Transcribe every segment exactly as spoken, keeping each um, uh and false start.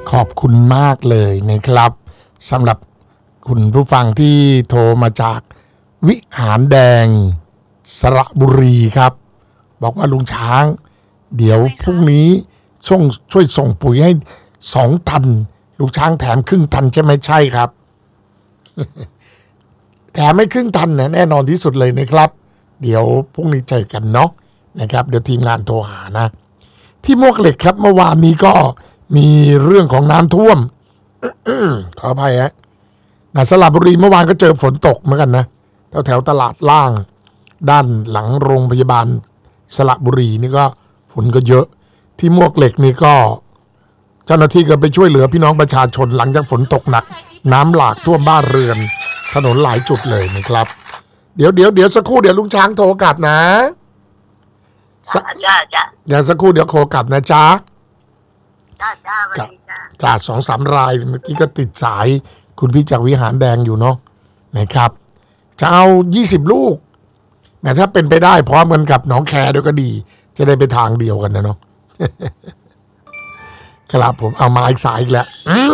ขอบคุณมากเลยนะครับสำหรับคุณผู้ฟังที่โทรมาจากวิหารแดงสระบุรีครับบอกว่าลุงช้างเดี๋ยวพรุ่งนี้ช่วงช่วยส่งปุ๋ยให้สองตันลุงช้างแถมครึ่งตันใช่ไหมใช่ครับ แถมไม่ครึ่งตันนะแน่นอนที่สุดเลยนะครับเดี๋ยวพรุ่งนี้เจอกันเนาะนะครับเดี๋ยวทีมงานโทรหานะที่มวกเหล็กครับเมื่อวานนี้ก็มีเรื่องของน้ำท่วม ขออภัยฮะนะสระบุรีเมื่อวานก็เจอฝนตกเหมือนกันนะแถวแถวตลาดล่างด้านหลังโรงพยาบาลสระบุรีนี่ก็ฝนก็เยอะที่มวกเหล็กนี่ก็เจ้าหน้าที่ก็ไปช่วยเหลือพี่น้องประชาชนหลังจากฝนตกหนักน้ำหลากท่วมบ้านเรือนถนนหลายจุดเลยนะครับเดี๋ยวเดี๋ยวเดี๋ยวสักครู่เดี๋ยวลุงช้างโทรกลับนะจ้าจ้าจ้าเดี๋ยวสักครู่เดี๋ยวโทรกลับนะจ๊ะจ้าจ้าวันนี้จ้าจ้าสองสามรายเมื่อกี้ก็ติดสายคุณพี่จากวิหารแดงอยู่เนาะนะครับจะเอายี่สิบลูกแม้ถ้าเป็นไปได้พร้อมกันกับหนองแคด้วยก็ดีจะได้ไปทางเดียวกันนะเนาะ ครับผมเอามาอีกสายอีกแล้ว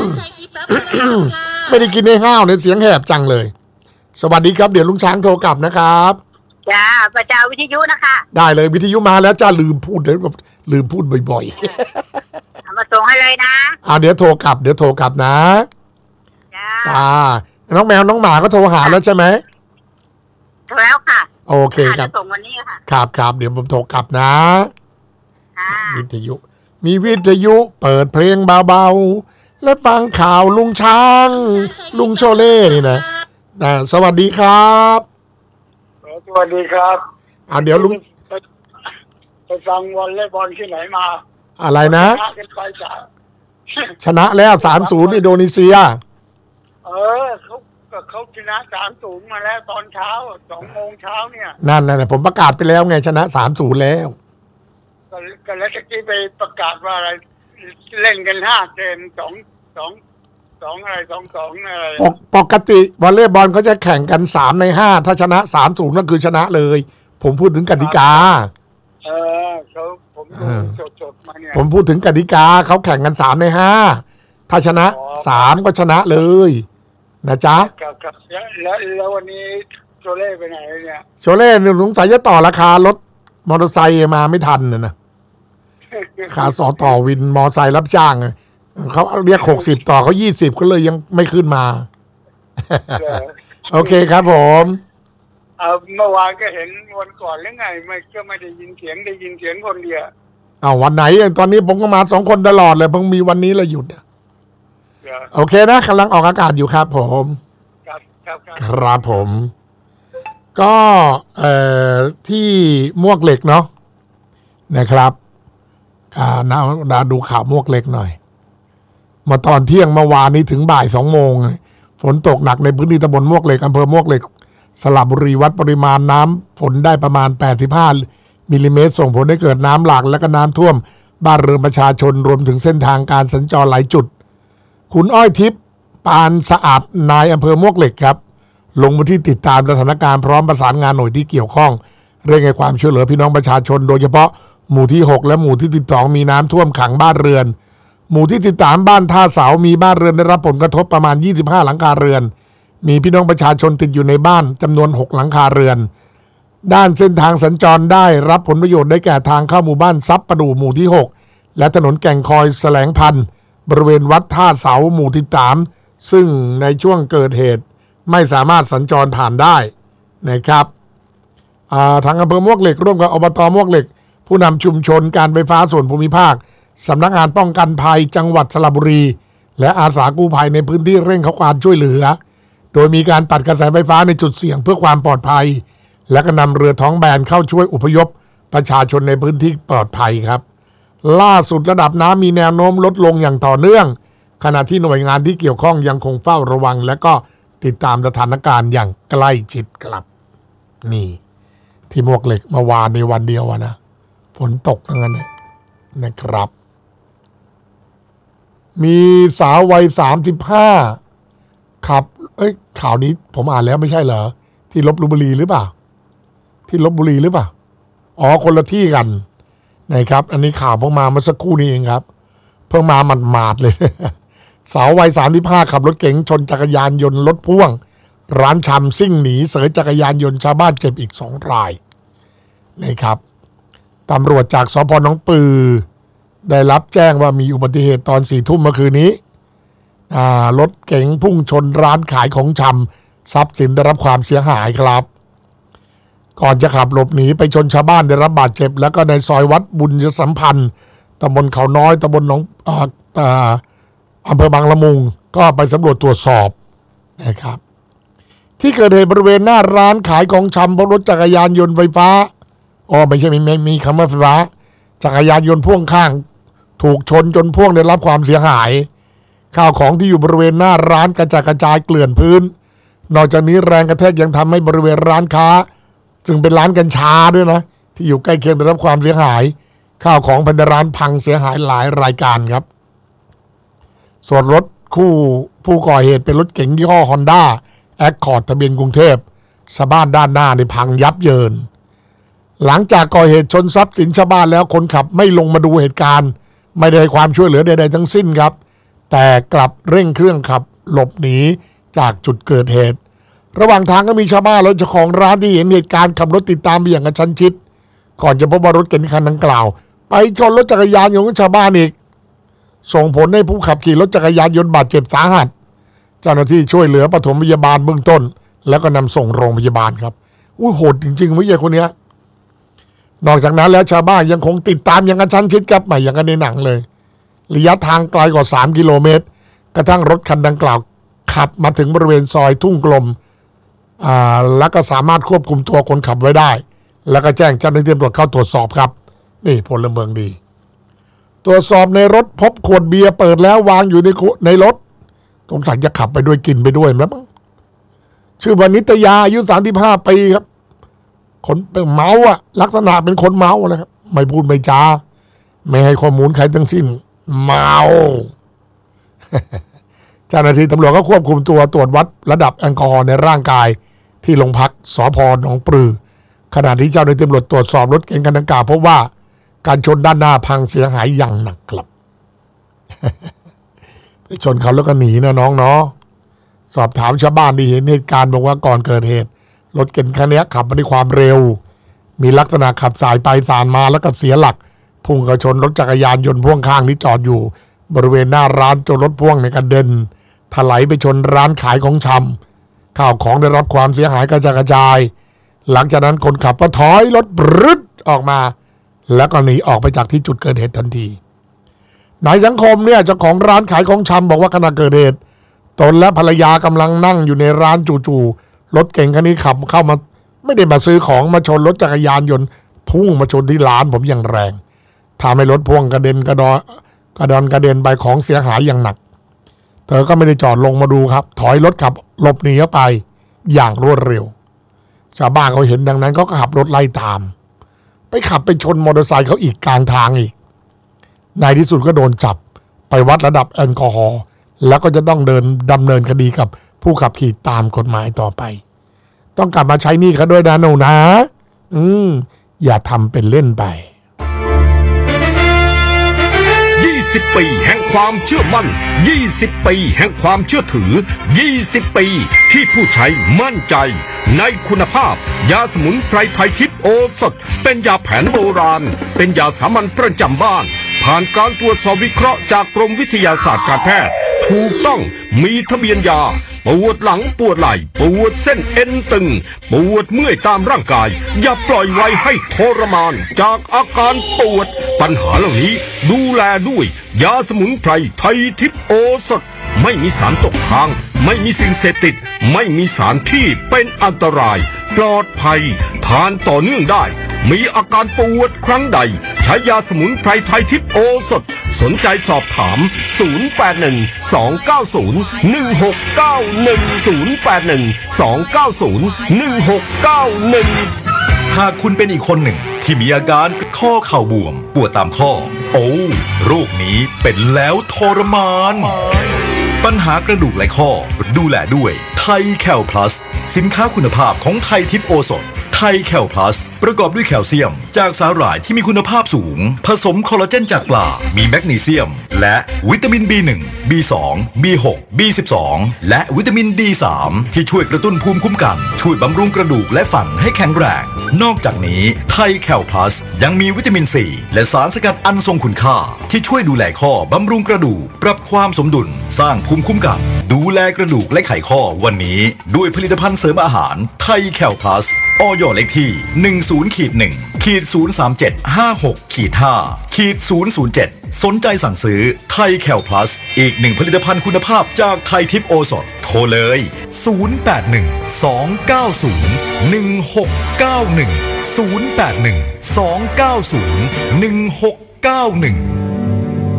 ไม่ได้กินในห้าวเนี่ยเสียงแหบจังเลยสวัสดีครับเดี๋ยวลุงช้างโทรกลับนะครับจ้าประจาวิทยุนะคะได้เลยวิทยุมาแล้วจ้าลืมพูดเดี๋ยวลืมพูดบ่อยๆเอามาส่งให้เลยนะอ่าเดี๋ยวโทรกลับเดี๋ยวโทรกลับนะจ้าจ้าน้องแมวน้องหมาก็โทรหาแล้วใช่ไหมโทรแล้วค่ะโอเคครับส่งวันนี้ค่ะครับครับเดี๋ยวผมโทรกลับนะวิทยุมีวิทยุเปิดเพลงเบาๆและฟังข่าวลุงช้างลุงโชเล่นี่นะนะสวัสดีครับสวัสดีครับอ่าเดี๋ยวลุงไปฟังวอลเลย์บอลที่ไหนมาอะไรนะชนะแล้วสามศูนย์อินโดนีเซียเออเขาเขาชนะสามศูนย์มาแล้วตอนเช้าสองโมงเช้าเนี่ยนั่นน่ะผมประกาศไปแล้วไงชนะสามศูนย์แล้วก็แล้วตะกี้ไปประกาศว่าอะไรเล่นกันห้าเกมสองสองสองอะไรสองสองอะไรปกติวอลเลย์บอลเขาจะแข่งกันสามในห้าถ้าชนะสามศูนย์ก็คือชนะเลยผมพูดถึงกติกาเออเขาผมจดจดมาเนี่ยผมพูดถึงกติกาเขาแข่งกันสามในห้าถ้าชนะสามก็ชนะเลยนะจ๊ะครับครับแล้วแล้ววันนี้โชเล่ไปไหนเนี่ยโชเล่สงสัยจะต่อราคารถมอเตอร์ไซค์มาไม่ทันนะนะขาสอต่อวินมอเตอร์ไซค์รับจ้างเขาเรียกหกสิบต่อเขายี่สิบก็เลยยังไม่ขึ้นมาโอเคครับผมเมื่อวานก็เห็นวันก่อนหรือไงไม่ก็ไม่ได้ยินเสียงได้ยินเสียงคนเดียวอ้าววันไหนตอนนี้ผมก็มาสองคนตลอดเลยเพิ่งมีวันนี้ละหยุดโอเคนะกำลังออกอากาศอยู่ครับผมครับครับครับผมก็เอ่อที่มวกเหล็กเนาะนะครับอ่านาดาดูข่าวมวกเหล็กหน่อยมาตอนเที่ยงเมื่อวานนี้ถึงบ่ายสองโมงฝนตกหนักในพื้นที่ตำบลมวกเหล็กอำเภอมวกเหล็กสระบุรีวัดปริมาณน้ำฝนได้ประมาณแปดสิบห้ามิลลิเมตรส่งผลให้เกิดน้ำหลากและก็น้ำท่วมบ้านเรือนประชาชนรวมถึงเส้นทางการสัญจรหลายจุดคุณอ้อยทิพย์ปานสะอาดนายอำเภอมวกเหล็กครับลงมาที่ติดตามสถานการณ์พร้อมประสานงานหน่วยที่เกี่ยวข้องเร่งให้ความช่วยเหลือพี่น้องประชาชนโดยเฉพาะหมู่ที่หกและหมู่ที่สิบสองมีน้ำท่วมขังบ้านเรือนหมู่ที่สิบสามบ้านท่าเสามีบ้านเรือนได้รับผลกระทบประมาณยี่สิบห้าหลังคาเรือนมีพี่น้องประชาชนติดอยู่ในบ้านจำนวนหกหลังคาเรือนด้านเส้นทางสัญจรได้รับผลประโยชน์ได้แก่ทางเข้าหมู่บ้านซับประดู่หมู่ที่หกและถนนแก่งคอยแสลงพันธุ์บริเวณวัดท่าเสาหมู่ที่สามซึ่งในช่วงเกิดเหตุไม่สามารถสัญจรผ่านได้นะครับทางอำเภอมวกเหล็กร่วมกับอบต.มวกเหล็กผู้นำชุมชนการไฟฟ้าส่วนภูมิภาคสำนักงานป้องกันภัยจังหวัดสระบุรีและอาสากู้ภัยในพื้นที่เร่งเข้าความช่วยเหลือโดยมีการตัดกระแสไฟฟ้าในจุดเสี่ยงเพื่อความปลอดภัยและก็นำเรือท้องแบนเข้าช่วยอพยพประชาชนในพื้นที่ปลอดภัยครับล่าสุดระดับน้ำมีแนวโน้มลดลงอย่างต่อเนื่องขณะที่หน่วยงานที่เกี่ยวข้องยังคงเฝ้าระวังและก็ติดตามสถานการณ์อย่างใกล้ชิดครับนี่ที่มวกเหล็กเมื่อวานในวันเดียวนะฝนตกทั้งนั้นนะครับมีสาววัยสามสิบห้าขับเอ้ยข่าวนี้ผมอ่านแล้วไม่ใช่เหรอที่ลพบุรีหรือเปล่าที่ลพบุรีหรือเปล่าอ๋อคนละที่กันนะครับอันนี้ข่าวเพิ่งมาเมื่อสักครู่นี้เองครับเพิ่งมาหมาดๆเลยสาววัยสามสิบห้าขับรถเก๋งชนจักรยานยนต์รถพ่วงร้านชำซิ่งหนีเสยจักรยานยนต์ชาวบ้านเจ็บอีกสองรายนะครับตำรวจจากสพ.หนองปือได้รับแจ้งว่ามีอุบัติเหตุตอนสี่ทุ่มเมื่อคืนนี้รถเก๋งพุ่งชนร้านขายของชำทรัพย์สินได้รับความเสียหายครับก่อนจะขับหลบหนีไปชนชาวบ้านได้รับบาดเจ็บแล้วก็ในซอยวัดบุญสัมพันธ์ตำบลเขาน้อยตำบลหนองอำเภอบางละมุงก็ไปสำรวจตรวจสอบนะครับที่เกิดเหตุบริเวณหน้าร้านขายของชำพบรถจักรยานยนต์ไฟฟ้าอ๋อไม่ใช่ไม่มีคำว่าไฟฟ้าจักรยานยนต์พ่วงข้างถูกชนจนพ่วงได้รับความเสียหายข้าวของที่อยู่บริเวณหน้าร้านกระจายกระจายเกลื่อนพื้นนอกจากนี้แรงกระแทกยังทำให้บริเวณร้านค้าซึ่งเป็นร้านกัญชาด้วยนะที่อยู่ใกล้เคียงได้รับความเสียหายข้าวของภายในร้านพังเสียหายหลายรายการครับส่วนรถคู่ผู้ก่อเหตุเป็นรถเก๋งยี่ห้อ Honda Accord ทะเบียนกรุงเทพสะบ้านด้านหน้าในพังยับเยินหลังจากก่อเหตุชนทรัพย์สินชาวบ้านแล้วคนขับไม่ลงมาดูเหตุการณ์ไม่ได้ให้ความช่วยเหลือใดๆทั้งสิ้นครับแต่กลับเร่งเครื่องขับหลบหนีจากจุดเกิดเหตุระหว่างทางก็มีชาวบ้านและเจ้าของร้านที่เห็นเหตุการณ์ขับรถติดตามไปอย่างกระชั้นชิดก่อนจะพบว่ารถเก๋งคันดังกล่าวไปชนรถจักรยานยนต์ของชาวบ้านอีกส่งผลให้ผู้ขับขี่รถจักรยานยนต์บาดเจ็บสาหัสเจ้าหน้าที่ช่วยเหลือปฐมพยาบาลเบื้องต้นแล้วก็นำส่งโรงพยาบาลครับอุ้ยโหดจริงๆผู้ใหญ่คนนี้นอกจากนั้นแล้วชาวบ้านยังคงติดตามอย่างกระชั้นชิดกับใหม่อย่างกันในหนังเลยระยะทางไกลกว่าสามกิโลเมตรกระทั่งรถคันดังกล่าวขับมาถึงบริเวณซอยทุ่งกลมอ่าแล้วก็สามารถควบคุมตัวคนขับไว้ได้แล้วก็แจ้งเจ้าหน้าที่ตำรวจเข้าตรวจสอบครับนี่พลเมืองดีตรวจสอบในรถพบขวดเบียร์เปิดแล้ววางอยู่ในในรถสงสัยจะขับไปด้วยกินไปด้วยมั้งชื่อว่านิตยาอายุสามสิบห้าปีครับคนเป็นเมาอะลักษณะเป็นคนเมาเลยครับไม่พูดไม่จาไม่ให้ข้อมูลใครทั้งสิ้นเมา เจ้าหน้าที่ตำรวจก็ควบคุมตัวตรวจวัดระดับแอลกอฮอล์ในร่างกายที่โรงพักสภ.หนองปลือขณะที่เจ้าหน้าที่ตำรวจตรวจสอบรถเก๋งคันดังกล่าวพบว่าการชนด้านหน้าพังเสียหายอย่างหนักครับ ไปชนเขาแล้วก็หนีนะน้องเนาะสอบถามชาวบ้านที่เห็นเหตุการณ์บอกว่าก่อนเกิดเหตุรถเก๋งคันนี้ขับมาด้วยความเร็วมีลักษณะขับสายไปสานมาแล้วก็เสียหลักพุ่งเข้าชนรถจักรยานยนต์พ่วงข้างที่จอดอยู่บริเวณหน้าร้านจนรถพ่วงในกระเด็นถลายไปชนร้านขายของชำข้าวของได้รับความเสียหายกระจายกระจายหลังจากนั้นคนขับก็ถอยรถบรึดออกมาแล้วก็หนีออกไปจากที่จุดเกิดเหตุทันทีนายสังคมเนี่ยเจ้าของร้านขายของชำบอกว่าขณะเกิดเหตุตนและภรรยากำลังนั่งอยู่ในร้านจู่ๆรถเก๋งคันนี้ขับเข้ามาไม่ได้มาซื้อของมาชนรถจักรยานยนต์พุ่งมาชนที่ร้านผมอย่างแรงทำให้รถพ่วงกระเด็นกระดอนกระดอนกระเด็นไปของเสียหายอย่างหนักเธอก็ไม่ได้จอดลงมาดูครับถอยรถขับหลบหนีเข้าไปอย่างรวดเร็วชาวบ้านเขาเห็นดังนั้นเขาก็ขับรถไล่ตามไปขับไปชนมอเตอร์ไซค์เขาอีกกลางทางอีกในที่สุดก็โดนจับไปวัดระดับแอลกอฮอล์แล้วก็จะต้องเดินดำเนินคดีกับผู้ขับขี่ตามกฎหมายต่อไปต้องกลับมาใช้หนี้เขาด้วยนะหนูนะอืมอย่าทำเป็นเล่นไปยี่สิบปีแห่งความเชื่อมั่นยี่สิบปีแห่งความเชื่อถือยี่สิบปีที่ผู้ใช้มั่นใจในคุณภาพยาสมุนไพรไทยทิพย์โอสถเป็นยาแผนโบราณเป็นยาสามัญประจำบ้านผ่านการตรวจสอบวิเคราะห์จากกรมวิทยาศาสตร์การแพทย์ถูกต้องมีทะเบียนยาปวดหลังปวดไหล่ปวดเส้นเอ็นตึงปวดเมื่อยตามร่างกายอย่าปล่อยไว้ให้ทรมานจากอาการปวดปัญหาเหล่านี้ดูแลด้วยยาสมุนไพรไทยทิพย์โอสถไม่มีสารตกค้างไม่มีสิ่งเสพติดไม่มีสารที่เป็นอันตรายปลอดภัยทานต่อเนื่องได้มีอาการปวดครั้งใดใช้ยาสมุนไพรไทยทิพย์โอสถสนใจสอบถามศูนย์ แปด หนึ่ง สอง เก้า ศูนย์ หนึ่ง หก เก้า หนึ่ง ศูนย์ แปด หนึ่ง สอง เก้า ศูนย์ หนึ่ง หก เก้า หนึ่งหากคุณเป็นอีกคนหนึ่งที่มีอาการข้อเข่าบวมปวดตามข้อโอ้โรคนี้เป็นแล้วทรมานปัญหากระดูกและข้อดูแลด้วยไทยแคลพลัสสินค้าคุณภาพของไทยทิพย์โอสถไทยแคลพลัสประกอบด้วยแคลเซียมจากสาหร่ายที่มีคุณภาพสูงผสมคอลลาเจนจากปลามีแมกนีเซียมและวิตามิน บี หนึ่ง บี สอง บี หก บี สิบสอง และวิตามิน ดี สาม ที่ช่วยกระตุ้นภูมิคุ้มกันช่วยบำรุงกระดูกและฟันให้แข็งแรงนอกจากนี้ไทยแคลพลัสยังมีวิตามิน ซี และสารสกัดอันทรงคุณค่าที่ช่วยดูแลข้อบำรุงกระดูกปรับความสมดุลสร้างภูมิคุ้มกันดูแลกระดูกและไขข้อวันนี้ด้วยผลิตภัณฑ์เสริมอาหารไทยแคลพลัสอย.เลขที่ หนึ่ง ศูนย์ หนึ่ง ศูนย์ สาม เจ็ด ห้า หก ห้า ศูนย์ ศูนย์ เจ็ด สนใจสั่งซื้อไทยแคลพลัสอีกหนึ่งผลิตภัณฑ์คุณภาพจากไทยทิพย์โอสถโทรเลย ศูนย์ แปด หนึ่ง สอง เก้า ศูนย์ หนึ่ง หก เก้า หนึ่ง ศูนย์ แปด หนึ่ง สอง เก้า ศูนย์ หนึ่ง หก เก้า หนึ่ง